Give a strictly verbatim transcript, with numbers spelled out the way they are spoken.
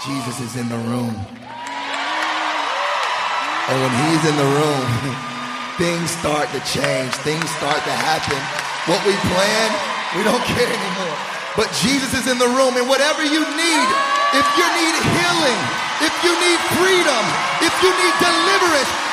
Jesus is in the room. And when he's in the room, things start to change. Things start to happen. What we plan, we don't care anymore. But Jesus is in the room, and whatever you need, if you need healing, if you need freedom, if you need deliverance,